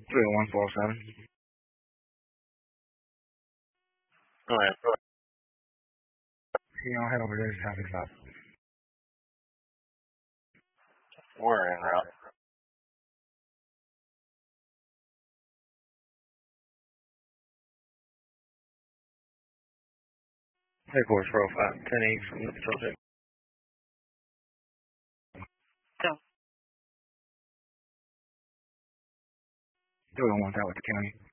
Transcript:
301-407. All right. Head over there. Just have it up. We're en route. Headquarters 405, 10-8 from the patrol check. Go. 301 out with the county.